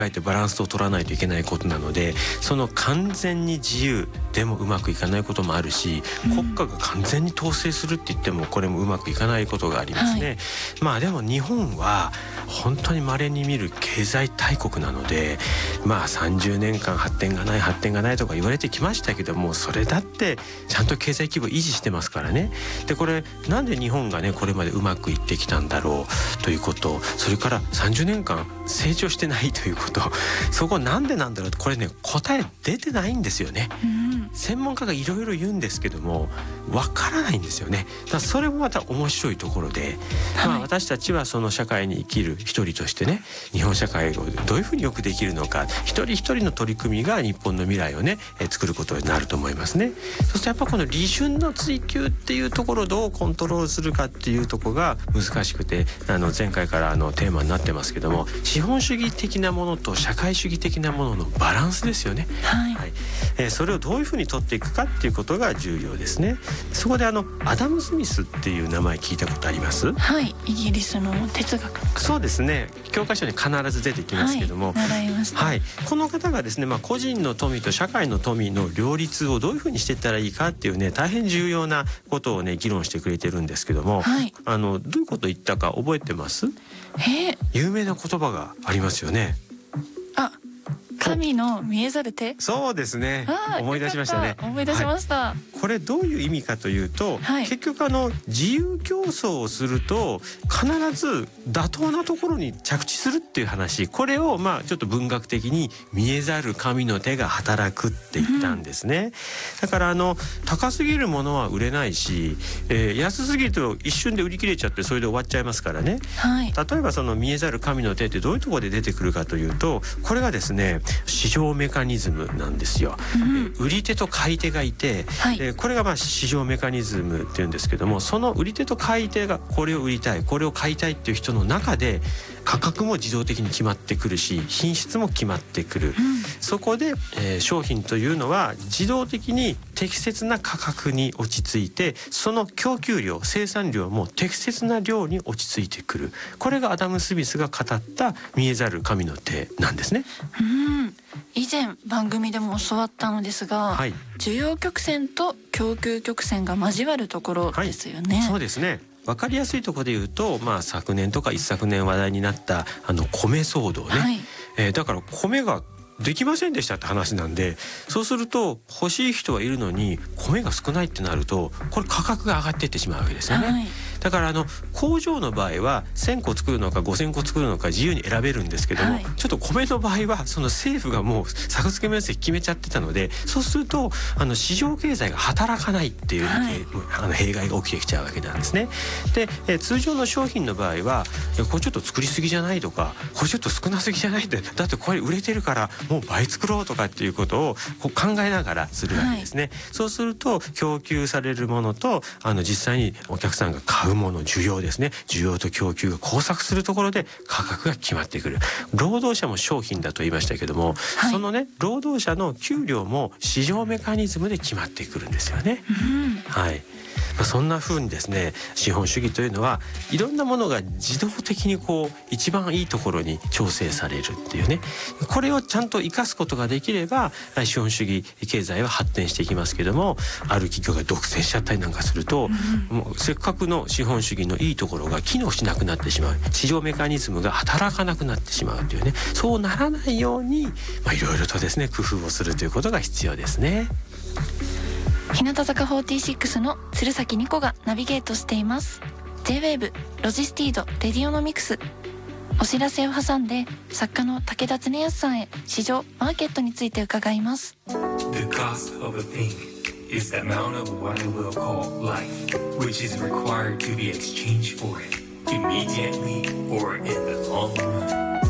えてバランスを取らないといけないことなので、その完全に自由でもうまくいかないこともあるし、国家が完全に統制するって言ってもこれもうまくいかないことがありますね。まあでも日本は本当に稀に見る経済大国なので、まあ30年間発展がないとか言われてきましたけども、それだってちゃんと経済規模維持してますからね。でこれなんで日本がねこれまでうまくいってきたんだろうということ、それから30年間成長してないということ、そこなんでなんだろうと、これね答え出てないんですよね。専門家がいろいろ言うんですけどもわからないんですよね。だからそれもまた面白いところで、まあ、私たちはその社会に生きる一人としてね、日本社会をどういうふうによくできるのか、一人一人の取り組みが日本の未来をね作ることになると思いますね。そしてやっぱこの利潤の追求っていうところをどうコントロールするかっていうところが難しくて、前回からテーマになってますけども、資本主義的なものと社会主義的なもののバランスですよね。それをどういうふうに取っていくかっていうことが重要ですね。そこでアダム・スミスっていう名前聞いたことあります？ はい、イギリスの哲学。 そうですね、教科書に必ず出てきますけども、 習いました。 この方がですね、個人の富と社会の富の両立をどういうふうにしていったらいいかっていうね、大変重要なことをね議論してくれてるんですけども、どういうことを言ったか覚えてます？有名な言葉がありますよね。 神の見えざる手。 そうですね、思い出しましたね。 思い出しました。 これどういう意味かというと、結局自由競争をすると必ず妥当なところに着地するっていう話、これをちょっと文学的に見えざる神の手が働くって言ったんですね。だから高すぎるものは売れないし、安すぎると一瞬で売り切れちゃってそれで終わっちゃいますからね。例えばその見えざる神の手ってどういうところで出てくるかというと、これがですね市場メカニズムなんですよ。売り手と買い手がいて、これが市場メカニズムっていうんですけども、その売り手と買い手がこれを売りたいこれを買いたいっていう人の中で価格も自動的に決まってくるし、品質も決まってくる。そこで、商品というのは自動的に適切な価格に落ち着いて、その供給量生産量も適切な量に落ち着いてくる。これがアダム・スミスが語った見えざる神の手なんですね。 以前番組でも教わったのですが、需要曲線と供給曲線が交わるところですよね。 そうですね。分かりやすいところで言うと、昨年とか一昨年話題になった米騒動ね、だから米ができませんでしたって話なんで、そうすると欲しい人はいるのに米が少ないってなると、これ価格が上がっていってしまうわけですよね。だから工場の場合は1000個作るのか5000個作るのか自由に選べるんですけども、ちょっと米の場合はその政府がもう作付け面積決めちゃってたので、そうすると市場経済が働かないっていう、弊害が起きてきちゃうわけなんですね。で、通常の商品の場合はこれちょっと作りすぎじゃないとか、これちょっと少なすぎじゃないって、だってこれ売れてるからもう倍作ろうとかっていうことを考えながらするわけですね。そうすると供給されるものと実際にお客さんが買うもの、需要ですね、需要と供給が交錯するところで価格が決まってくる。労働者も商品だと言いましたけども、そのね労働者の給料も市場メカニズムで決まってくるんですよね。そんな風にですね、資本主義というのはいろんなものが自動的に一番いいところに調整されるっていうね、これをちゃんと生かすことができれば資本主義経済は発展していきますけども、ある企業が独占しちゃったりなんかすると、もうせっかくの資本主義のいいところが機能しなくなってしまう、市場メカニズムが働かなくなってしまうというね、そうならないようにいろいろとですね工夫をするということが必要ですね。 日向坂46の鶴崎ニコがナビゲートしています。 J-WAVE ロジスティードレディオノミクス。お知らせを挟んで作家の武田恒康さんへ市場マーケットについて伺います。 The cost of a thing is the amount of what I will call life, which is required to be exchanged for it immediately or in the long run.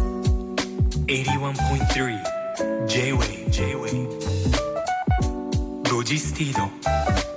81.3 J-WAVE ロジスティード